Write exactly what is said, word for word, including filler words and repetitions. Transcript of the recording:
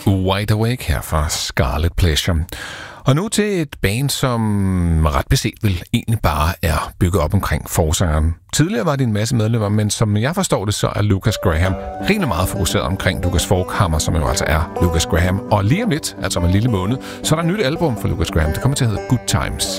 Wide Awake her fra Scarlet Pleasure. Og nu til et band, som ret beset vel egentlig bare er bygget op omkring forsangeren. Tidligere var det en masse medlemmer, men som jeg forstår det, så er Lucas Graham rigtig meget fokuseret omkring Lucas Folkhammer, som jo altså er Lucas Graham. Og lige om lidt, altså om en lille måned, så er der et nyt album for Lucas Graham. Det kommer til at hedde Good Times.